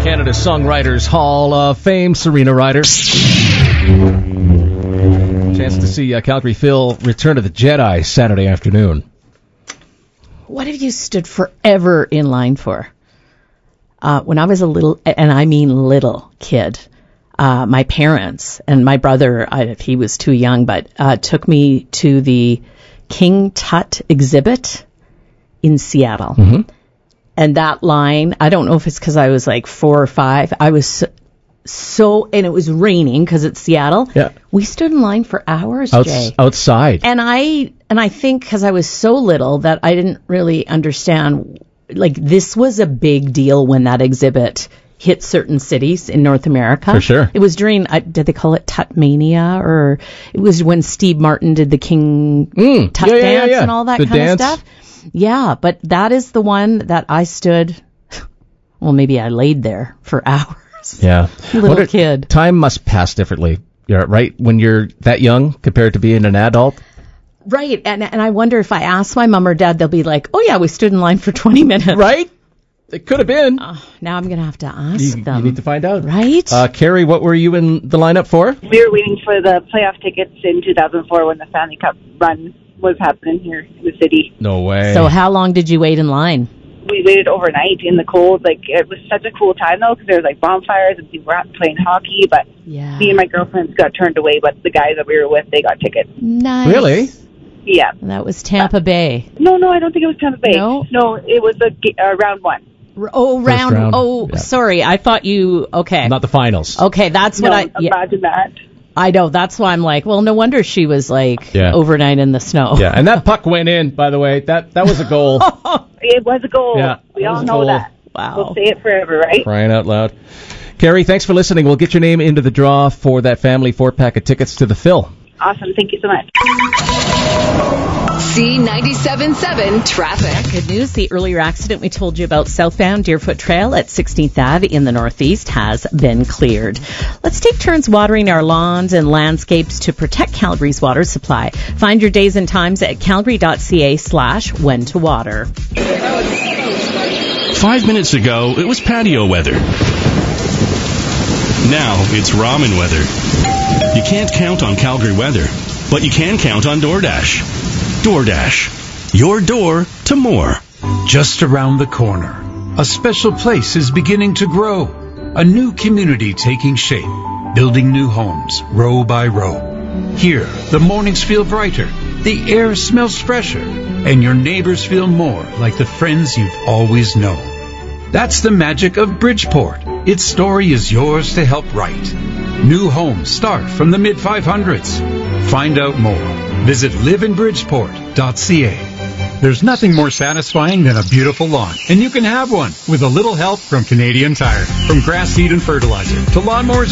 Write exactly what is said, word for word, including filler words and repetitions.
Canada Songwriters Hall of Fame, Serena Ryder. Chance to see uh, Calgary Phil return to the Jedi Saturday afternoon. What have you stood forever in line for? Uh, when I was a little, and I mean little kid, uh, my parents and my brother, I, he was too young, but uh, took me to the King Tut exhibit in Seattle. Mm-hmm. And that line, I don't know if it's because I was like four or five. I was so, so and it was raining because it's Seattle. Yeah. We stood in line for hours, Outs- Jay. Outside. And I and I think because I was so little that I didn't really understand. Like, this was a big deal when that exhibit hit certain cities in North America. For sure. It was during, uh, did they call it Tutmania? Or it was when Steve Martin did the King Mm, Tut yeah, yeah, dance yeah, yeah. and all that The kind dance. of stuff. Yeah, but that is the one that I stood, well, maybe I laid there for hours. Yeah. Little Wonder- kid. Time must pass differently, yeah, right? When you're that young compared to being an adult. Right, and and I wonder if I ask my mom or dad, they'll be like, oh yeah, we stood in line for twenty minutes. Right? It could have been. Oh, now I'm going to have to ask you, them. you need to find out. Right? Uh, Carrie, what were you in the lineup for? We were waiting for the playoff tickets in two thousand four when the Stanley Cup run was happening here in the city. No way. So how long did you wait in line? We waited overnight in the cold. Like, it was such a cool time, though, because there was, like, bonfires and people were out playing hockey. But Yeah. me and my girlfriends got turned away, but the guys that we were with, they got tickets. Nice. Really? Yeah. That was Tampa Bay. No, no, I don't think it was Tampa Bay. No? No, it was a, ga- uh, round one. R- Oh, round. round, Oh, yeah. sorry. I thought you. Okay. Not the finals. Okay, that's No, what I. Yeah, imagine that. I know. That's why I'm like, well, no wonder she was like Yeah. overnight in the snow. Yeah, and that puck went in, by the way. That that was a goal. It was a goal. Yeah, we it all was a know goal. that. Wow. We'll say it forever, right? Crying out loud. Carrie, thanks for listening. We'll get your name into the draw for that family four-pack of tickets to the Phil. Awesome. Thank you so much. C ninety-seven point seven traffic. Good news. The earlier accident we told you about southbound Deerfoot Trail at sixteenth Avenue in the Northeast has been cleared. Let's take turns watering our lawns and landscapes to protect Calgary's water supply. Find your days and times at calgary.ca slash when to water. Five minutes ago, it was patio weather. Now it's ramen weather. You can't count on Calgary weather, but you can count on DoorDash. DoorDash. Your door to more. Just around the corner, a special place is beginning to grow. A new community taking shape, building new homes, row by row. Here, the mornings feel brighter, the air smells fresher, and your neighbors feel more like the friends you've always known. That's the magic of Bridgeport. Its story is yours to help write. New homes start from the mid five hundreds. Find out more. Visit live in bridgeport dot c a. There's nothing more satisfying than a beautiful lawn, and you can have one with a little help from Canadian Tire. From grass seed and fertilizer to lawnmowers